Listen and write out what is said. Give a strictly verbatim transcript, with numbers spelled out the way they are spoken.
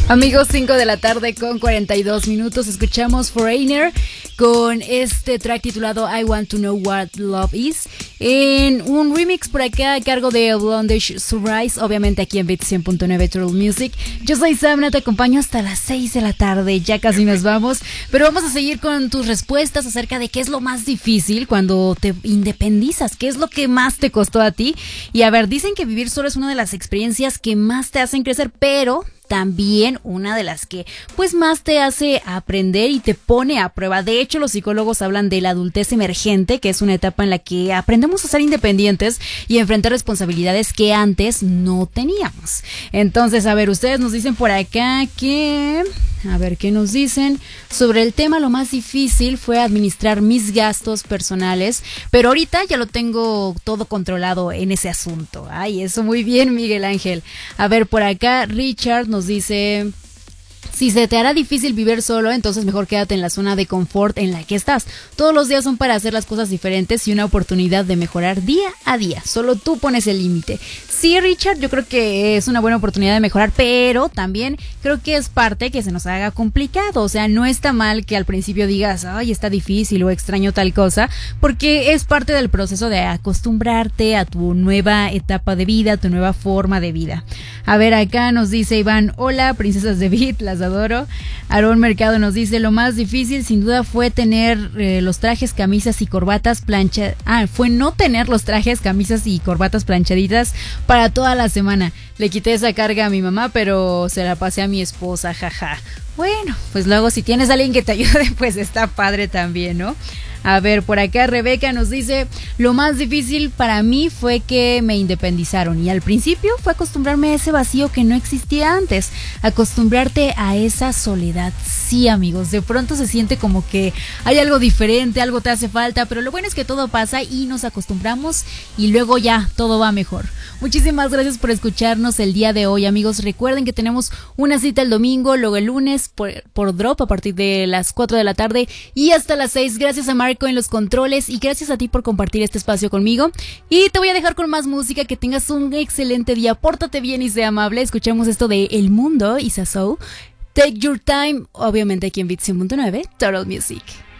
Amigos, cinco de la tarde con cuarenta y dos minutos. Escuchamos Foreigner con este track titulado I Want to Know What Love Is, en un remix por acá a cargo de Blondish Sunrise, obviamente aquí en Beat cien punto nueve Turtle Music. Yo soy Samna, te acompaño hasta las seis de la tarde, ya casi nos vamos, pero vamos a seguir con tus respuestas acerca de qué es lo más difícil cuando te independizas, qué es lo que más te costó a ti. Y a ver, dicen que vivir solo es una de las experiencias que más te hacen crecer, pero también una de las que pues más te hace aprender y te pone a prueba. De hecho, los psicólogos hablan de la adultez emergente, que es una etapa en la que aprendemos a ser independientes y enfrentar responsabilidades que antes no teníamos. Entonces, a ver, ustedes nos dicen por acá que... A ver, ¿qué nos dicen? Sobre el tema, lo más difícil fue administrar mis gastos personales, pero ahorita ya lo tengo todo controlado en ese asunto. Ay, eso muy bien, Miguel Ángel. A ver, por acá Richard nos dice... Si se te hará difícil vivir solo, entonces mejor quédate en la zona de confort en la que estás. Todos los días son para hacer las cosas diferentes y una oportunidad de mejorar día a día. Solo tú pones el límite. Sí, Richard, yo creo que es una buena oportunidad de mejorar, pero también creo que es parte que se nos haga complicado. O sea, no está mal que al principio digas, ay, está difícil o extraño tal cosa, porque es parte del proceso de acostumbrarte a tu nueva etapa de vida, a tu nueva forma de vida. A ver, acá nos dice Iván, hola, princesas de Beat, las adoro. Aarón Mercado nos dice, lo más difícil sin duda fue tener eh, los trajes, camisas y corbatas plancha... Ah, fue no tener los trajes, camisas y corbatas planchaditas para toda la semana. Le quité esa carga a mi mamá, pero se la pasé a mi esposa, jaja. Bueno, pues luego si tienes a alguien que te ayude, pues está padre también, ¿no? A ver, por acá Rebeca nos dice, lo más difícil para mí fue que me independizaron y al principio fue acostumbrarme a ese vacío que no existía antes, acostumbrarte a esa soledad. Sí, amigos, de pronto se siente como que hay algo diferente, algo te hace falta, pero lo bueno es que todo pasa y nos acostumbramos y luego ya todo va mejor. Muchísimas gracias por escucharnos el día de hoy, amigos. Recuerden que tenemos una cita el domingo, luego el lunes por, por Drop a partir de las cuatro de la tarde y hasta las seis. Gracias a Marco en los controles y gracias a ti por compartir este espacio conmigo. Y te voy a dejar con más música. Que tengas un excelente día. Pórtate bien y sea amable. Escuchamos esto de El Mundo y Sassou. Take Your Time, obviamente aquí en Beat cien punto nueve Total Music.